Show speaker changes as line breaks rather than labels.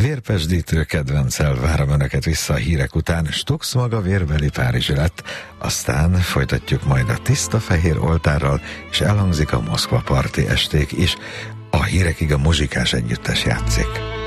Vérpesdítő kedvencel várom Önöket vissza a hírek után. Stux maga vérbeli párizsi lett, aztán folytatjuk majd a tiszta fehér oltárral, és elhangzik a Moszkva parti esték is. A hírekig a muzsikás együttes játszik.